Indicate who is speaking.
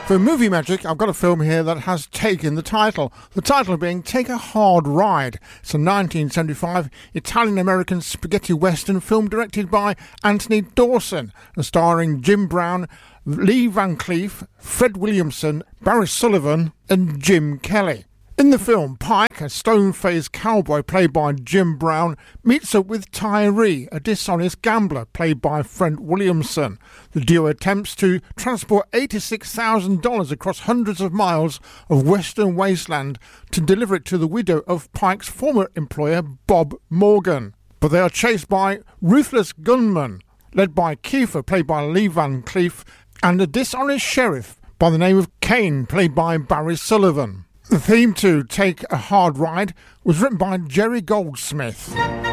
Speaker 1: For movie magic, I've got a film here that has taken the title. The title being Take a Hard Ride. It's a 1975 Italian-American spaghetti western film directed by Anthony Dawson and starring Jim Brown, Lee Van Cleef, Fred Williamson, Barry Sullivan and Jim Kelly. In the film, Pike, a stone-faced cowboy played by Jim Brown, meets up with Tyree, a dishonest gambler played by Fred Williamson. The duo attempts to transport $86,000 across hundreds of miles of western wasteland to deliver it to the widow of Pike's former employer, Bob Morgan. But they are chased by ruthless gunmen, led by Kiefer, played by Lee Van Cleef, and a dishonest sheriff by the name of Kane, played by Barry Sullivan. The theme to Take a Hard Ride was written by Jerry Goldsmith.